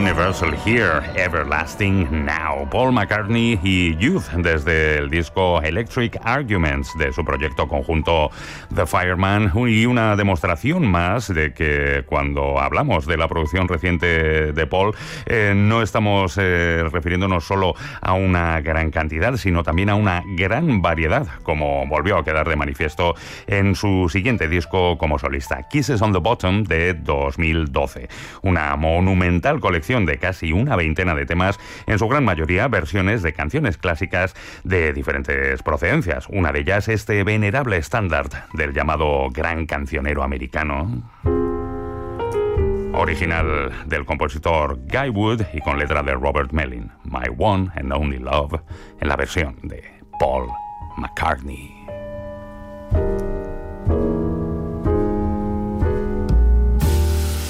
Universal Here, Everlasting Now. Paul McCartney y Youth desde el disco Electric Arguments de su proyecto conjunto The Fireman, y una demostración más de que cuando hablamos de la producción reciente de Paul no estamos refiriéndonos solo a una gran cantidad, sino también a una gran variedad, como volvió a quedar de manifiesto en su siguiente disco como solista, Kisses on the Bottom de 2012. Una monumental colección de casi una veintena de temas, en su gran mayoría versiones de canciones clásicas de diferentes procedencias. Una de ellas, este venerable estándar del llamado gran cancionero americano, original del compositor Guy Wood y con letra de Robert Mellin, My One and Only Love, en la versión de Paul McCartney.